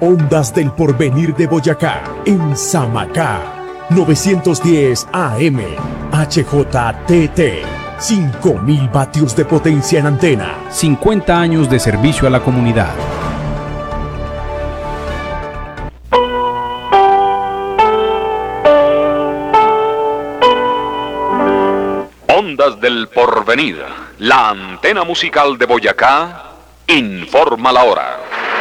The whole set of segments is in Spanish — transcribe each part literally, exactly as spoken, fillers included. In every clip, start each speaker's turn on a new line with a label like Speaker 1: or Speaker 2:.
Speaker 1: Ondas del Porvenir de Boyacá, en Samacá. novecientos diez A M, H J T T. cinco mil vatios de potencia en antena.
Speaker 2: cincuenta años de servicio a la comunidad.
Speaker 3: Ondas del Porvenir, la antena musical de Boyacá, informa la hora.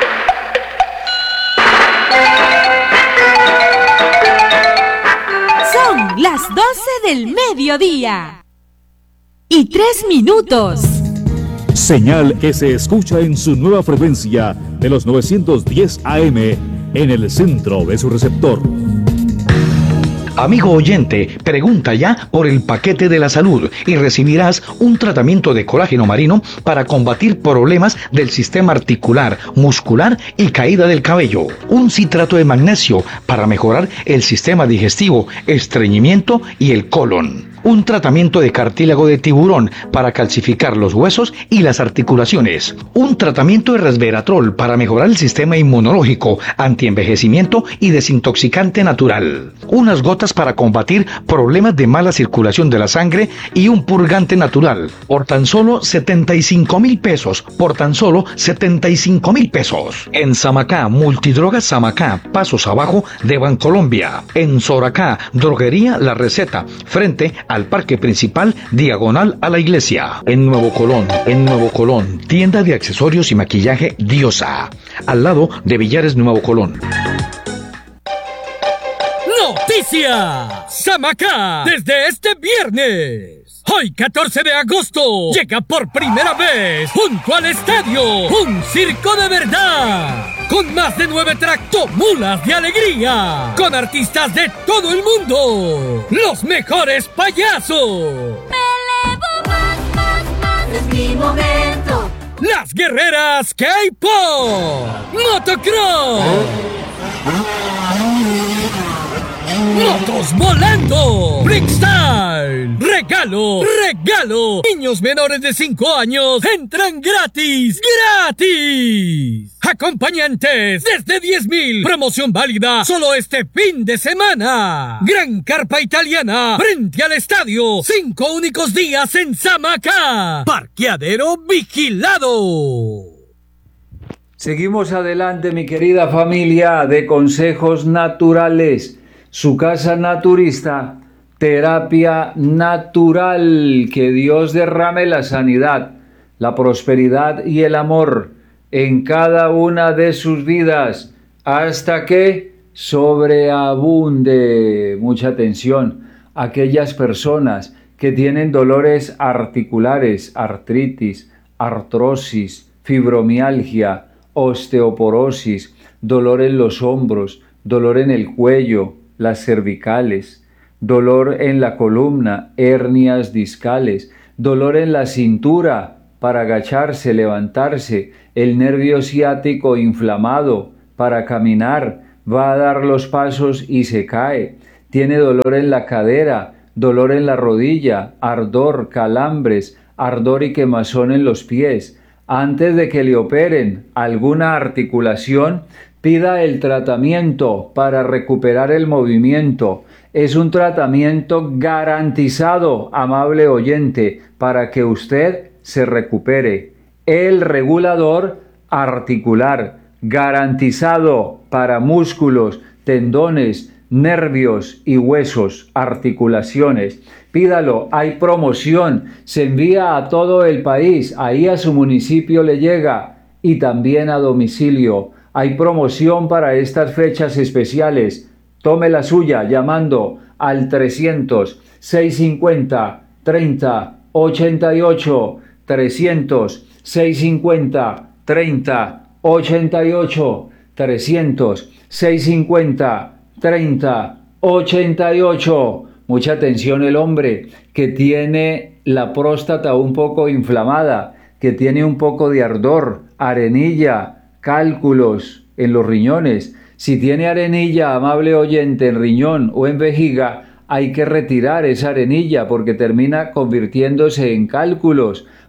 Speaker 4: Son las doce del mediodía y tres minutos.
Speaker 5: Señal que se escucha en su nueva frecuencia de los novecientos diez A M en el centro de su receptor.
Speaker 6: Amigo oyente, pregunta ya por el paquete de la salud y recibirás un tratamiento de colágeno marino para combatir problemas del sistema articular, muscular y caída del cabello. Un citrato de magnesio para mejorar el sistema digestivo, estreñimiento y el colon. Un tratamiento de cartílago de tiburón para calcificar los huesos y las articulaciones. Un tratamiento de resveratrol para mejorar el sistema inmunológico, antienvejecimiento y desintoxicante natural. Unas gotas para combatir problemas de mala circulación de la sangre y un purgante natural. Por tan solo setenta y cinco mil pesos. Por tan solo setenta y cinco mil pesos. En Samacá, Multidrogas Samacá, pasos abajo de Bancolombia. En Soracá, Droguería La Receta, frente a al parque principal, diagonal a la iglesia. En Nuevo Colón, en Nuevo Colón, tienda de accesorios y maquillaje Diosa, al lado de Villares Nuevo Colón.
Speaker 7: ¡Noticia! Samacá, desde este viernes, hoy catorce de agosto, llega por primera vez junto al estadio un circo de verdad, con más de nueve tractomulas de alegría, con artistas de todo el mundo, los mejores payasos.
Speaker 8: Me elevo más, más, más, es mi momento.
Speaker 7: Las guerreras K-pop, motocross, motos volando, freestyle, regalo, regalo. Niños menores de cinco años entran gratis, gratis. Acompañantes desde diez mil. Promoción válida solo este fin de semana. Gran carpa italiana frente al estadio. Cinco únicos días en Samacá. Parqueadero vigilado.
Speaker 9: Seguimos adelante, mi querida familia de Consejos Naturales. Su casa naturista, terapia natural. Que Dios derrame la sanidad, la prosperidad y el amor en cada una de sus vidas, hasta que sobreabunde. Mucha atención, aquellas personas que tienen dolores articulares, artritis, artrosis, fibromialgia, osteoporosis, dolor en los hombros, dolor en el cuello, las cervicales, dolor en la columna, hernias discales, dolor en la cintura para agacharse, levantarse, el nervio ciático inflamado para caminar, va a dar los pasos y se cae, tiene dolor en la cadera, dolor en la rodilla, ardor, calambres, ardor y quemazón en los pies. Antes de que le operen alguna articulación, pida el tratamiento para recuperar el movimiento. Es un tratamiento garantizado, amable oyente, para que usted se recupere. El regulador articular, garantizado para músculos, tendones, nervios y huesos, articulaciones. Pídalo, hay promoción, se envía a todo el país, ahí a su municipio le llega y también a domicilio. Hay promoción para estas fechas especiales. Tome la suya llamando al trescientos, seiscientos cincuenta, treinta, ochenta y ocho, trescientos, seiscientos cincuenta, treinta, ochenta y ocho, trescientos, seiscientos cincuenta, treinta, ochenta y ocho. Mucha atención, el hombre que tiene la próstata un poco inflamada, que tiene un poco de ardor, arenilla, cálculos en los riñones. Si tiene arenilla, amable oyente, en riñón o en vejiga, hay que retirar esa arenilla porque termina convirtiéndose en cálculos.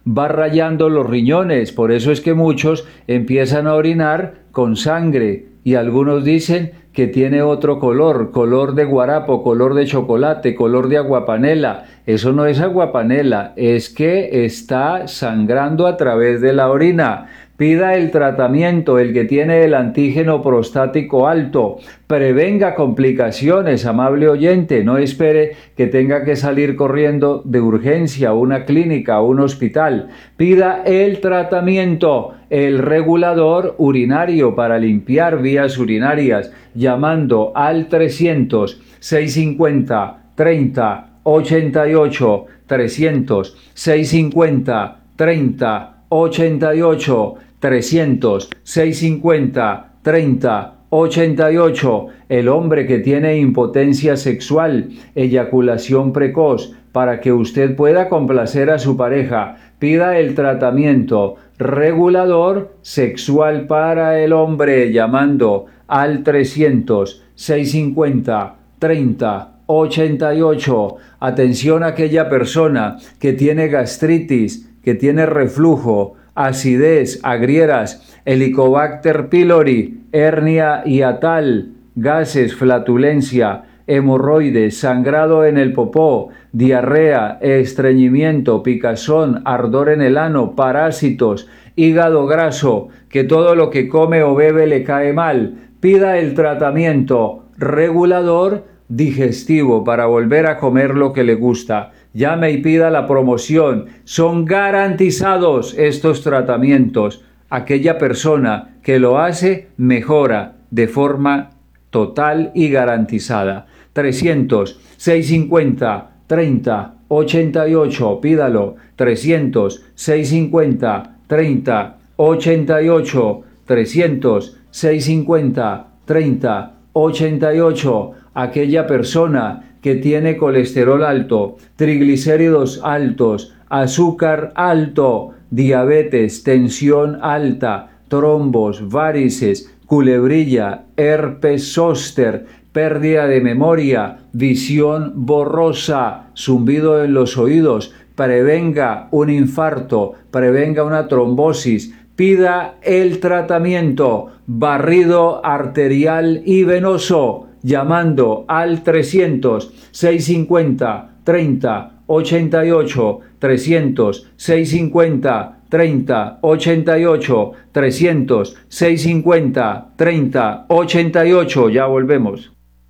Speaker 9: va rayando los riñones. Por eso es que muchos empiezan a orinar con sangre y algunos dicen que tiene otro color, color de guarapo, color de chocolate, color de aguapanela. Eso no es aguapanela, es que está sangrando a través de la orina. Pida el tratamiento, el que tiene el antígeno prostático alto. Prevenga complicaciones, amable oyente. No espere que tenga que salir corriendo de urgencia a una clínica, a un hospital. Pida el tratamiento, el regulador urinario para limpiar vías urinarias, llamando al trescientos, seiscientos cincuenta, treinta, ochenta y ocho, trescientos, seiscientos cincuenta, treinta, ochenta y ocho, trescientos, seiscientos cincuenta, treinta, ochenta y ocho. El hombre que tiene impotencia sexual, eyaculación precoz, para que usted pueda complacer a su pareja, pida el tratamiento regulador sexual para el hombre, llamando al trescientos, seiscientos cincuenta, treinta, ochenta y ocho. Atención a aquella persona que tiene gastritis, que tiene reflujo, acidez, agrieras, Helicobacter pylori, hernia hiatal, gases, flatulencia, hemorroides, sangrado en el popó, diarrea, estreñimiento, picazón, ardor en el ano, parásitos, hígado graso, que todo lo que come o bebe le cae mal. Pida el tratamiento regulador digestivo para volver a comer lo que le gusta. Llame y pida la promoción. Son garantizados estos tratamientos. Aquella persona que lo hace mejora de forma total y garantizada. trescientos, seiscientos cincuenta, treinta, ochenta y ocho. Pídalo. trescientos, seiscientos cincuenta, treinta, ochenta y ocho. trescientos, seiscientos cincuenta, treinta, ochenta y ocho. Aquella persona que tiene colesterol alto, triglicéridos altos, azúcar alto, diabetes, tensión alta, trombos, varices, culebrilla, herpes zóster, pérdida de memoria, visión borrosa, zumbido en los oídos, prevenga un infarto, prevenga una trombosis, pida el tratamiento, barrido arterial y venoso, llamando al trescientos, seiscientos cincuenta, treinta, ochenta y ocho, trescientos, seiscientos cincuenta, treinta, ochenta y ocho, trescientos, seiscientos cincuenta, treinta, ochenta y ocho. Ya volvemos.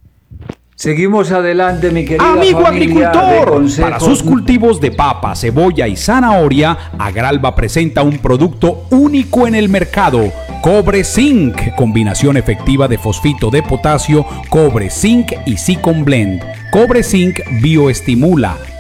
Speaker 9: Seguimos adelante, mi querida
Speaker 2: amigo
Speaker 9: familia
Speaker 2: agricultor.
Speaker 9: de
Speaker 2: Para sus cultivos de papa, cebolla y zanahoria, Agralba presenta un producto único en el mercado: Cobre Zinc, combinación efectiva de fosfito de potasio, cobre, zinc y Zicon Blend. Cobre Zinc bioestimula,